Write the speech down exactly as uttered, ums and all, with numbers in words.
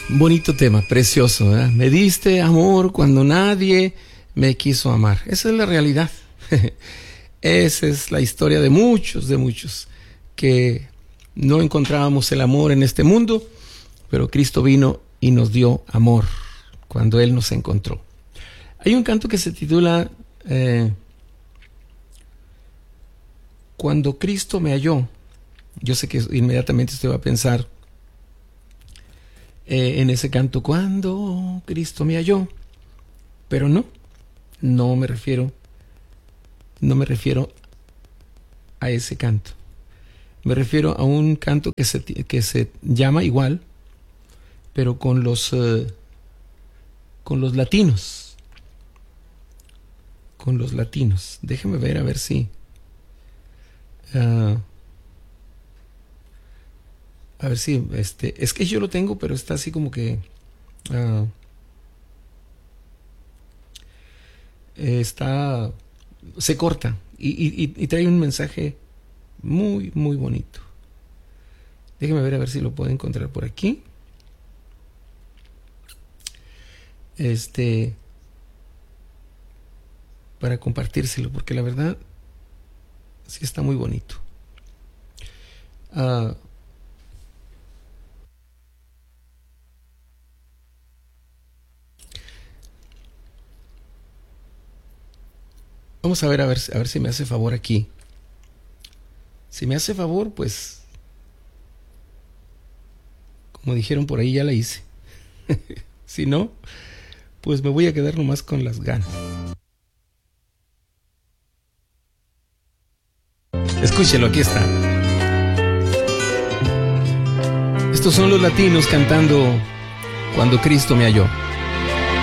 Bonito tema, precioso, ¿verdad? Me diste amor cuando nadie me quiso amar. Esa es la realidad. Esa es la historia de muchos, de muchos, que no encontrábamos el amor en este mundo, pero Cristo vino y nos dio amor cuando Él nos encontró. Hay un canto que se titula eh, Cuando Cristo me halló. Yo sé que inmediatamente usted va a pensar eh, en ese canto, cuando Cristo me halló, pero no, no me refiero, no me refiero a ese canto. Me refiero a un canto que se, que se llama igual, pero con los, uh, con los latinos. Con los latinos. Déjeme ver a ver si... Uh, a ver si... este es que yo lo tengo, pero está así como que... Uh, está... se corta. Y, y, y trae un mensaje muy, muy bonito. Déjeme ver a ver si lo puedo encontrar por aquí. Este... para compartírselo, porque la verdad sí está muy bonito. Uh, vamos a ver, a ver, a ver si me hace favor aquí. Si me hace favor, pues, como dijeron por ahí, ya la hice. Si no, pues me voy a quedar nomás con las ganas. Escúchelo, aquí está. Estos son los latinos cantando Cuando Cristo me halló.